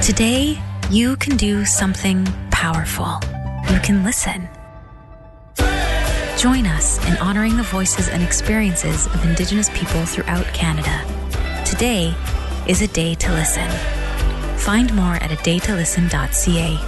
Today, you can do something powerful. You can listen. Join us in honoring the voices and experiences of Indigenous people throughout Canada. Today is a day to listen. Find more at adaytolisten.ca.